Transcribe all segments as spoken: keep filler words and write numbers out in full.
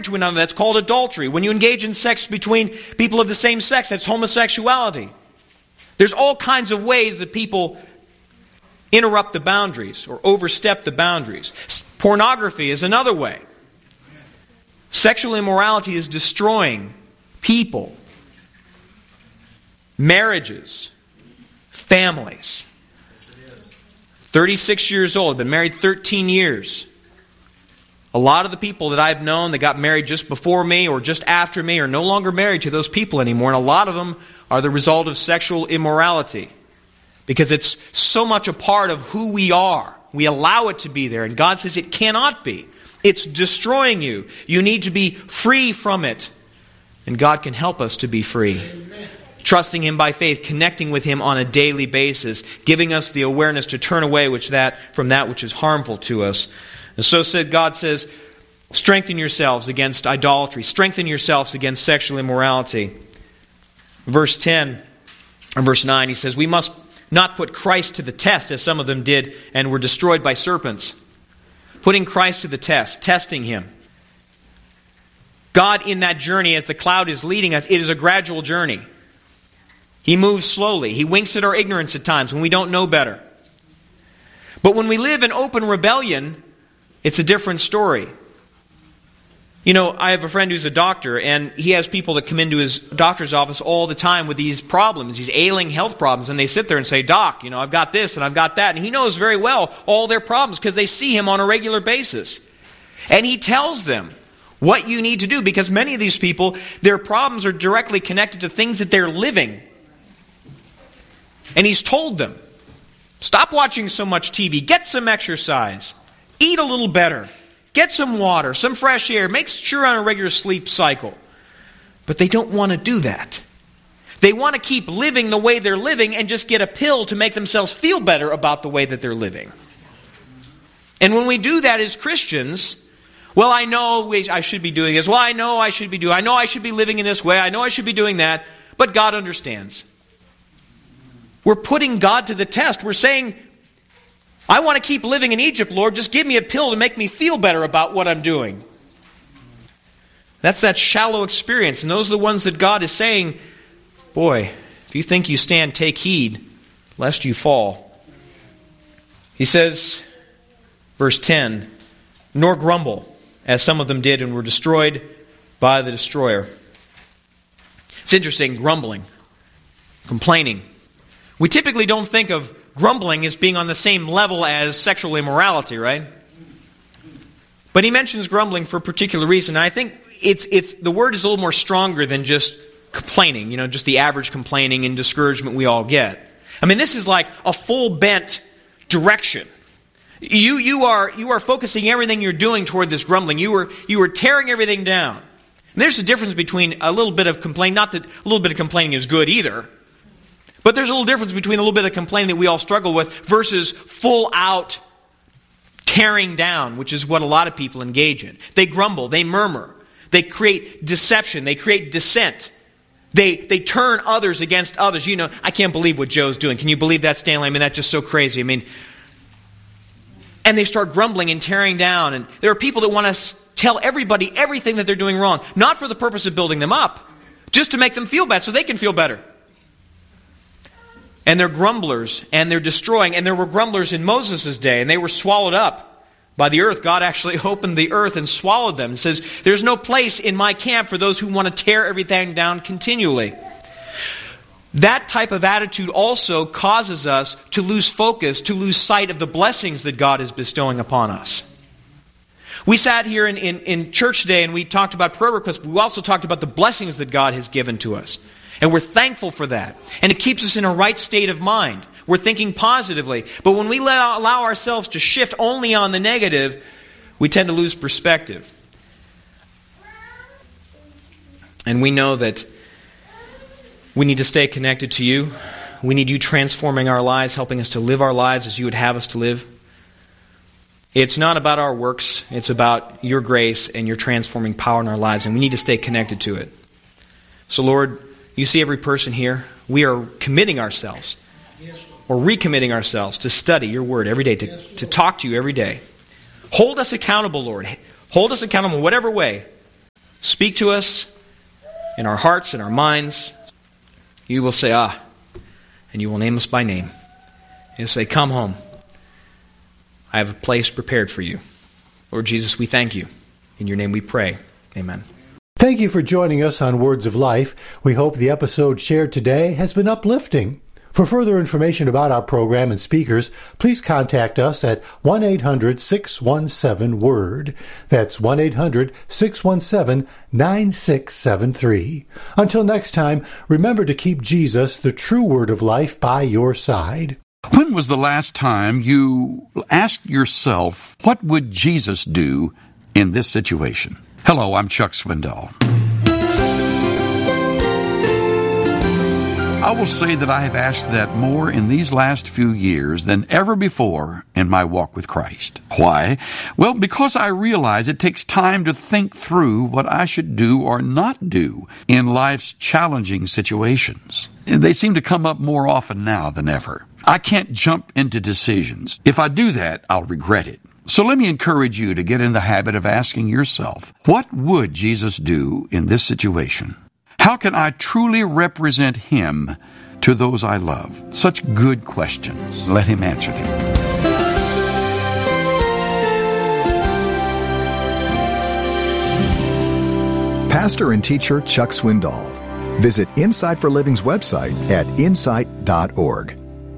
to another, that's called adultery. When you engage in sex between people of the same sex, that's homosexuality. There's all kinds of ways that people interrupt the boundaries or overstep the boundaries. Pornography is another way. Sexual immorality is destroying people, marriages, families. thirty-six years old, been married thirteen years. A lot of the people that I've known that got married just before me or just after me are no longer married to those people anymore. And a lot of them are the result of sexual immorality. Because it's so much a part of who we are. We allow it to be there. And God says it cannot be. It's destroying you. You need to be free from it. And God can help us to be free. Amen. Trusting Him by faith, connecting with Him on a daily basis, giving us the awareness to turn away which that from that which is harmful to us. And so said God says, strengthen yourselves against idolatry. Strengthen yourselves against sexual immorality. Verse ten or verse nine, he says, we must not put Christ to the test as some of them did and were destroyed by serpents. Putting Christ to the test, testing Him. God in that journey as the cloud is leading us, it is a gradual journey. He moves slowly. He winks at our ignorance at times when we don't know better. But when we live in open rebellion, it's a different story. You know, I have a friend who's a doctor, and he has people that come into his doctor's office all the time with these problems, these ailing health problems, and they sit there and say, Doc, you know, I've got this and I've got that. And he knows very well all their problems because they see him on a regular basis. And he tells them what you need to do because many of these people, their problems are directly connected to things that they're living. And he's told them, stop watching so much T V, get some exercise, eat a little better. Get some water, some fresh air. Make sure you're on a regular sleep cycle. But they don't want to do that. They want to keep living the way they're living and just get a pill to make themselves feel better about the way that they're living. And when we do that as Christians, well, I know we, I should be doing this. Well, I know I should be doing. I know I should be living in this way. I know I should be doing that. But God understands. We're putting God to the test. We're saying, I want to keep living in Egypt, Lord. Just give me a pill to make me feel better about what I'm doing. That's that shallow experience. And those are the ones that God is saying, boy, if you think you stand, take heed, lest you fall. He says, verse ten, nor grumble, as some of them did and were destroyed by the destroyer. It's interesting, grumbling, complaining. We typically don't think of grumbling as being on the same level as sexual immorality, right? But he mentions grumbling for a particular reason. And I think it's it's the word is a little more stronger than just complaining, you know, just the average complaining and discouragement we all get. I mean, this is like a full bent direction. You you are you are focusing everything you're doing toward this grumbling. You are you are tearing everything down. And there's a difference between a little bit of complaining, not that a little bit of complaining is good either. But there's a little difference between a little bit of complaining that we all struggle with versus full out tearing down, which is what a lot of people engage in. They grumble, they murmur, they create deception, they create dissent. They they turn others against others. You know, I can't believe what Joe's doing. Can you believe that, Stanley? I mean, that's just so crazy. I mean, and they start grumbling and tearing down. And there are people that want to tell everybody everything that they're doing wrong, not for the purpose of building them up, just to make them feel bad so they can feel better. And they're grumblers, and they're destroying. And there were grumblers in Moses' day, and they were swallowed up by the earth. God actually opened the earth and swallowed them. It says, there's no place in my camp for those who want to tear everything down continually. That type of attitude also causes us to lose focus, to lose sight of the blessings that God is bestowing upon us. We sat here in, in, in church today, and we talked about prayer requests, but we also talked about the blessings that God has given to us. And we're thankful for that. And it keeps us in a right state of mind. We're thinking positively. But when we allow, allow ourselves to shift only on the negative, we tend to lose perspective. And we know that we need to stay connected to you. We need you transforming our lives, helping us to live our lives as you would have us to live. It's not about our works. It's about your grace and your transforming power in our lives. And we need to stay connected to it. So Lord, you see every person here. We are committing ourselves or recommitting ourselves to study your word every day, to, to talk to you every day. Hold us accountable, Lord. Hold us accountable in whatever way. speak to us in our hearts and our minds. You will say, ah, and you will name us by name. You'll say, come home. I have a place prepared for you. Lord Jesus, we thank you. In your name we pray. Amen. Thank you for joining us on Words of Life. We hope the episode shared today has been uplifting. For further information about our program and speakers, please contact us at one eight hundred six one seven WORD. That's one eight hundred six one seven nine six seven three. Until next time, remember to keep Jesus, the true Word of life, by your side. When was the last time you asked yourself, what would Jesus do in this situation? Hello, I'm Chuck Swindoll. I will say that I have asked that more in these last few years than ever before in my walk with Christ. Why? Well, because I realize it takes time to think through what I should do or not do in life's challenging situations. They seem to come up more often now than ever. I can't jump into decisions. If I do that, I'll regret it. So let me encourage you to get in the habit of asking yourself, what would Jesus do in this situation? How can I truly represent Him to those I love? Such good questions. Let Him answer them. Pastor and teacher Chuck Swindoll. Visit Insight for Living's website at insight dot org.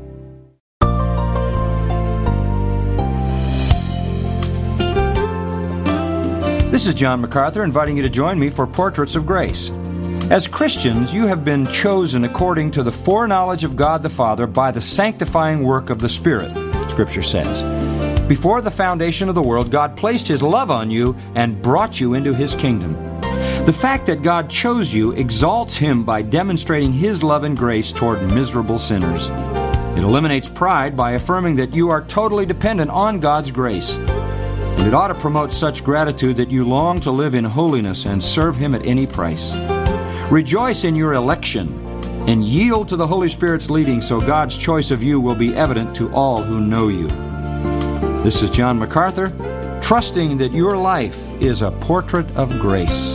This is John MacArthur inviting you to join me for Portraits of Grace. As Christians, you have been chosen according to the foreknowledge of God the Father by the sanctifying work of the Spirit, Scripture says. Before the foundation of the world, God placed His love on you and brought you into His kingdom. The fact that God chose you exalts Him by demonstrating His love and grace toward miserable sinners. It eliminates pride by affirming that you are totally dependent on God's grace. And it ought to promote such gratitude that you long to live in holiness and serve Him at any price. Rejoice in your election and yield to the Holy Spirit's leading so God's choice of you will be evident to all who know you. This is John MacArthur, trusting that your life is a portrait of grace.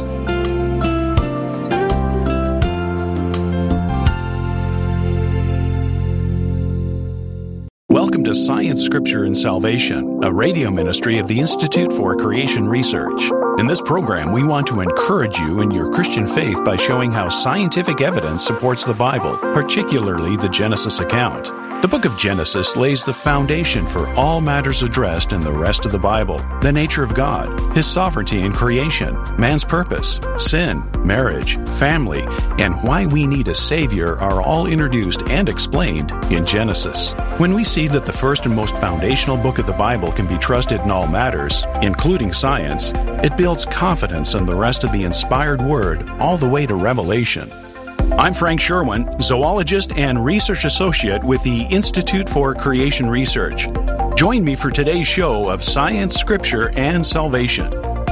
Welcome to Science, Scripture, and Salvation, a radio ministry of the Institute for Creation Research. In this program, we want to encourage you in your Christian faith by showing how scientific evidence supports the Bible, particularly the Genesis account. The book of Genesis lays the foundation for all matters addressed in the rest of the Bible: the nature of God, His sovereignty in creation, man's purpose, sin, marriage, family, and why we need a Savior are all introduced and explained in Genesis. When we see that the first and most foundational book of the Bible can be trusted in all matters, including science, it builds confidence in the rest of the inspired Word all the way to Revelation. I'm Frank Sherwin, zoologist and research associate with the Institute for Creation Research. Join me for today's show of Science, Scripture, and Salvation.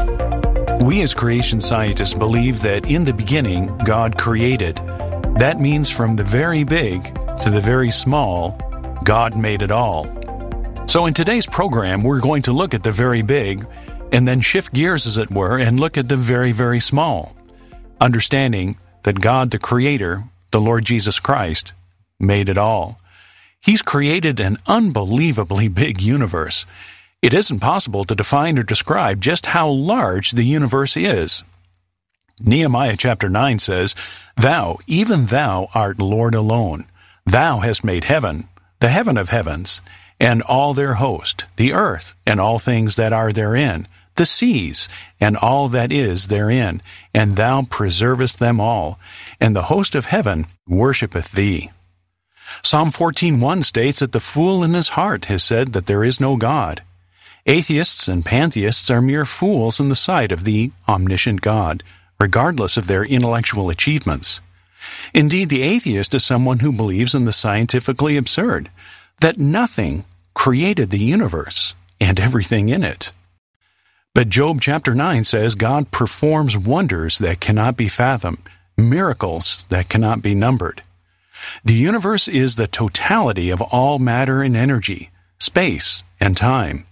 We as creation scientists believe that in the beginning, God created. That means from the very big to the very small, God made it all. So in today's program, we're going to look at the very big and then shift gears, as it were, and look at the very, very small, understanding that God, the Creator, the Lord Jesus Christ, made it all. He's created an unbelievably big universe. It isn't possible to define or describe just how large the universe is. Nehemiah chapter nine says, "Thou, even thou, art Lord alone. Thou hast made heaven, the heaven of heavens, and all their host, the earth, and all things that are therein, the seas, and all that is therein, and thou preservest them all, and the host of heaven worshipeth thee." Psalm fourteen one states that the fool in his heart has said that there is no God. Atheists and pantheists are mere fools in the sight of the omniscient God, regardless of their intellectual achievements. Indeed, the atheist is someone who believes in the scientifically absurd, that nothing created the universe and everything in it. But Job chapter nine says God performs wonders that cannot be fathomed, miracles that cannot be numbered. The universe is the totality of all matter and energy, space and time.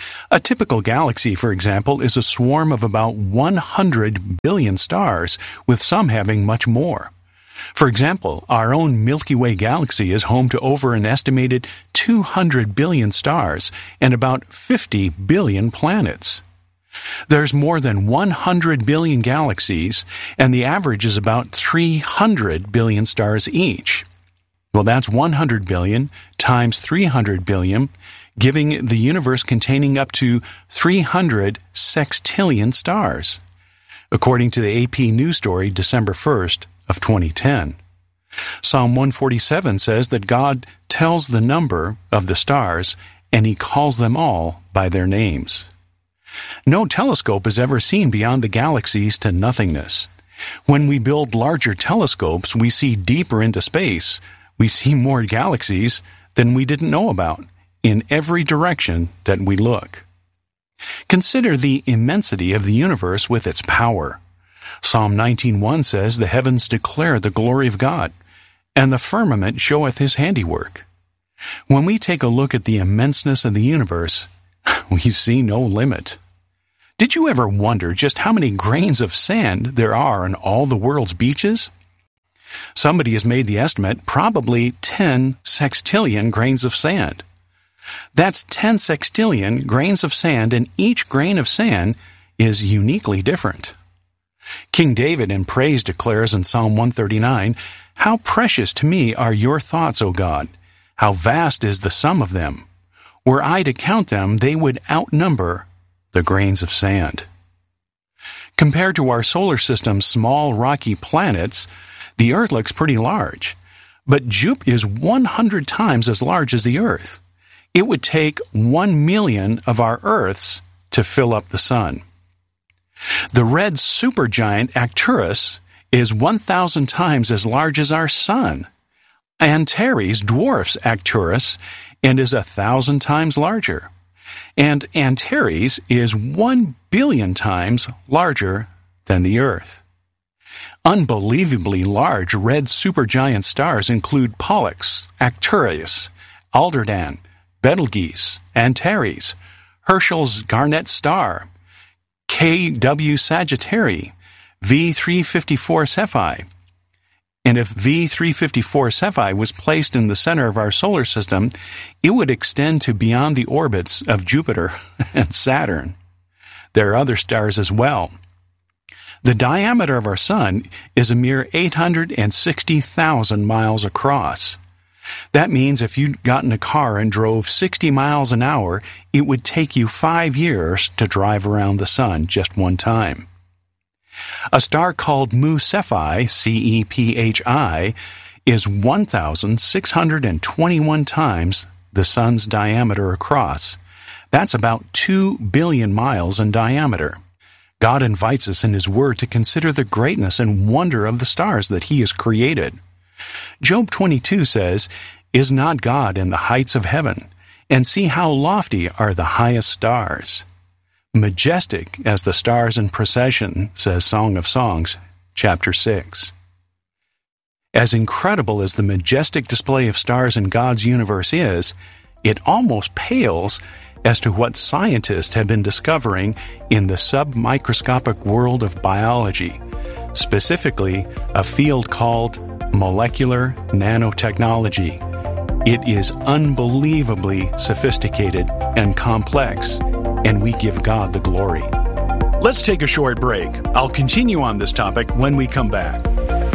A typical galaxy, for example, is a swarm of about one hundred billion stars, with some having much more. For example, our own Milky Way galaxy is home to over an estimated two hundred billion stars and about fifty billion planets. There's more than one hundred billion galaxies, and the average is about three hundred billion stars each. Well, that's one hundred billion times three hundred billion, giving the universe containing up to three hundred sextillion stars, according to the A P news story December first of twenty ten. Psalm one forty-seven says that God tells the number of the stars, and He calls them all by their names. No telescope has ever seen beyond the galaxies to nothingness. When we build larger telescopes, we see deeper into space. We see more galaxies than we didn't know about in every direction that we look. Consider the immensity of the universe with its power. Psalm nineteen one says, "The heavens declare the glory of God, and the firmament showeth His handiwork." When we take a look at the immenseness of the universe, we see no limit. Did you ever wonder just how many grains of sand there are on all the world's beaches? Somebody has made the estimate, probably ten sextillion grains of sand. That's ten sextillion grains of sand, and each grain of sand is uniquely different. King David in praise declares in Psalm one thirty-nine, "How precious to me are your thoughts, O God! How vast is the sum of them! Were I to count them, they would outnumber the grains of sand." Compared to our solar system's small rocky planets, the Earth looks pretty large. But Jupiter is one hundred times as large as the Earth. It would take one million of our Earths to fill up the Sun. The red supergiant Arcturus is one thousand times as large as our Sun. Antares dwarfs Arcturus and is a thousand times larger. And Antares is one billion times larger than the Earth. Unbelievably large red supergiant stars include Pollux, Arcturus, Aldebaran, Betelgeuse, Antares, Herschel's Garnet Star, K W Sagittarii, V three fifty-four Cephei. And if V three fifty-four Cephei was placed in the center of our solar system, it would extend to beyond the orbits of Jupiter and Saturn. There are other stars as well. The diameter of our Sun is a mere eight hundred sixty thousand miles across. That means if you got in a car and drove sixty miles an hour, it would take you five years to drive around the Sun just one time. A star called Mu Cephi, C E P H I, is one thousand six hundred twenty-one times the Sun's diameter across. That's about two billion miles in diameter. God invites us in His Word to consider the greatness and wonder of the stars that He has created. Job twenty-two says, "Is not God in the heights of heaven? And see how lofty are the highest stars. Majestic as the stars in procession," says Song of Songs, chapter six. As incredible as the majestic display of stars in God's universe is, it almost pales as to what scientists have been discovering in the submicroscopic world of biology, specifically a field called molecular nanotechnology. It is unbelievably sophisticated and complex, and we give God the glory. Let's take a short break. I'll continue on this topic when we come back.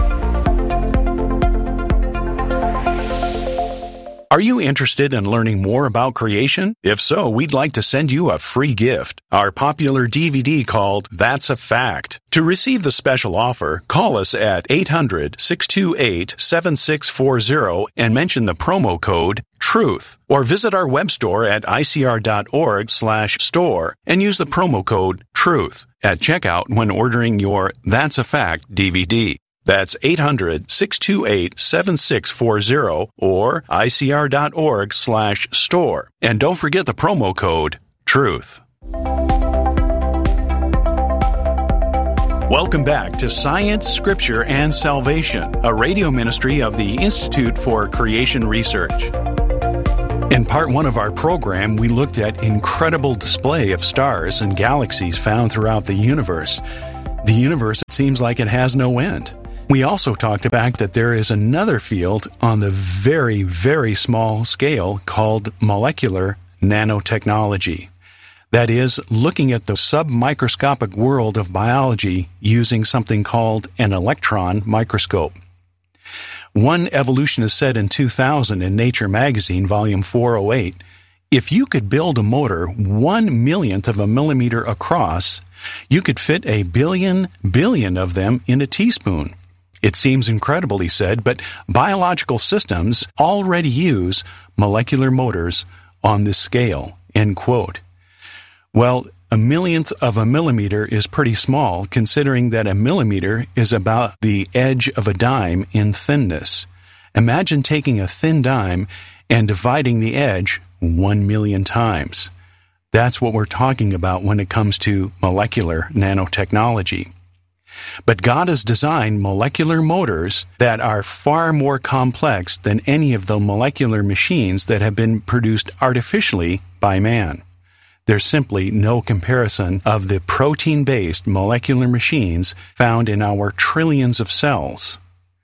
Are you interested in learning more about creation? If so, we'd like to send you a free gift, our popular D V D called That's a Fact. To receive the special offer, call us at eight hundred, six two eight, seven six four zero and mention the promo code TRUTH, or visit our web store at I C R dot org slash store and use the promo code TRUTH at checkout when ordering your That's a Fact D V D. That's eight hundred, six two eight, seven six four zero or I C R dot org slash store. And don't forget the promo code TRUTH. Welcome back to Science, Scripture, and Salvation, a radio ministry of the Institute for Creation Research. In part one of our program, we looked at incredible display of stars and galaxies found throughout the universe. The universe, it seems like it has no end. We also talked about that there is another field on the very, very small scale called molecular nanotechnology. That is, looking at the submicroscopic world of biology using something called an electron microscope. One evolutionist said in two thousand in Nature magazine, volume four oh eight, if you could build a motor one millionth of a millimeter across, you could fit a billion billion of them in a teaspoon. It seems incredible, he said, but biological systems already use molecular motors on this scale, end quote. Well, a millionth of a millimeter is pretty small, considering that a millimeter is about the edge of a dime in thinness. Imagine taking a thin dime and dividing the edge one million times. That's what we're talking about when it comes to molecular nanotechnology. But God has designed molecular motors that are far more complex than any of the molecular machines that have been produced artificially by man. There's simply no comparison of the protein-based molecular machines found in our trillions of cells.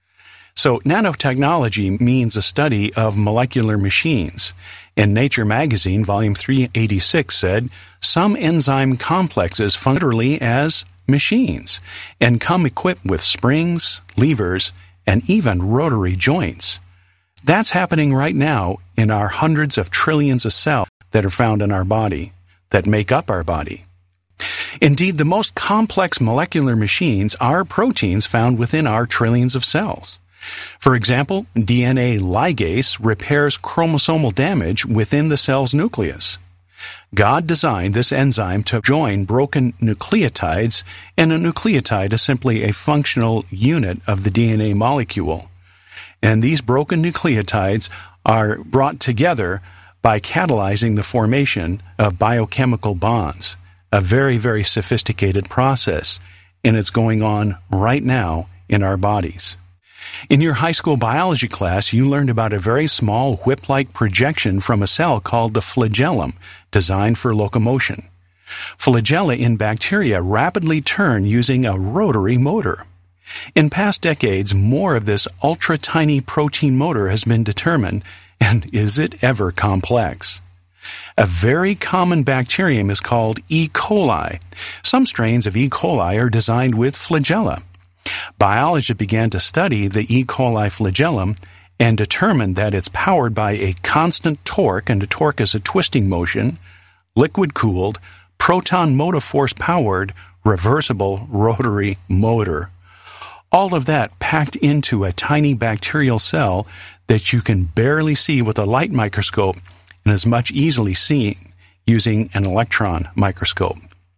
So nanotechnology means a study of molecular machines. In Nature magazine, volume three eighty-six said, some enzyme complexes function literally as machines and come equipped with springs, levers, and even rotary joints. That's happening right now in our hundreds of trillions of cells that are found in our body, that make up our body. Indeed, the most complex molecular machines are proteins found within our trillions of cells. For example, D N A ligase repairs chromosomal damage within the cell's nucleus. God designed this enzyme to join broken nucleotides, and a nucleotide is simply a functional unit of the D N A molecule. And these broken nucleotides are brought together by catalyzing the formation of biochemical bonds, a very, very sophisticated process, and it's going on right now in our bodies. In your high school biology class, you learned about a very small whip-like projection from a cell called the flagellum, designed for locomotion. Flagella in bacteria rapidly turn using a rotary motor. In past decades, more of this ultra-tiny protein motor has been determined, and is it ever complex? A very common bacterium is called E. coli. Some strains of E. coli are designed with flagella. Biologists began to study the E. coli flagellum and determined that it's powered by a constant torque, and the torque is a twisting motion, liquid-cooled, proton motor force-powered, reversible rotary motor. All of that packed into a tiny bacterial cell that you can barely see with a light microscope and is much easily seen using an electron microscope.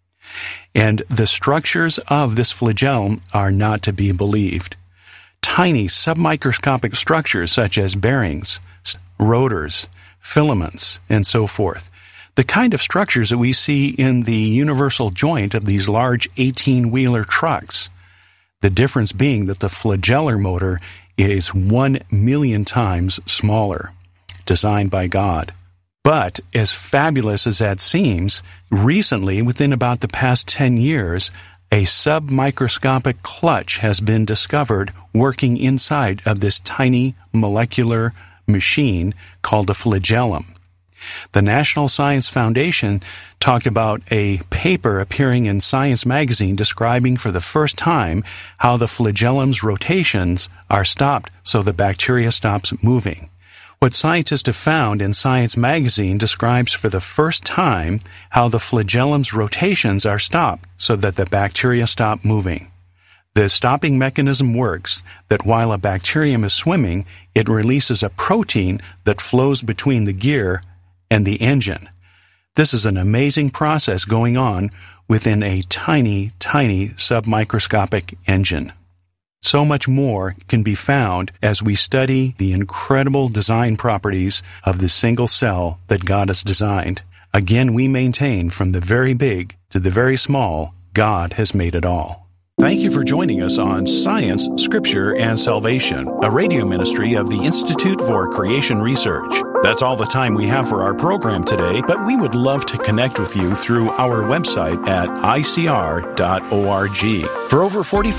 And the structures of this flagellum are not to be believed. Tiny submicroscopic structures such as bearings, rotors, filaments, and so forth. The kind of structures that we see in the universal joint of these large eighteen-wheeler trucks. The difference being that the flagellar motor is one million times smaller, designed by God. But, as fabulous as that seems, recently, within about the past ten years, a submicroscopic clutch has been discovered working inside of this tiny molecular machine called the flagellum. The National Science Foundation talked about a paper appearing in Science magazine describing for the first time how the flagellum's rotations are stopped so the bacteria stops moving. What scientists have found in Science magazine describes for the first time how the flagellum's rotations are stopped so that the bacteria stop moving. The stopping mechanism works that while a bacterium is swimming, it releases a protein that flows between the gear and the engine. This is an amazing process going on within a tiny, tiny submicroscopic engine. So much more can be found as we study the incredible design properties of the single cell that God has designed. Again, we maintain from the very big to the very small, God has made it all. Thank you for joining us on Science, Scripture, and Salvation, a radio ministry of the Institute for Creation Research. That's all the time we have for our program today, but we would love to connect with you through our website at I C R dot org. For over forty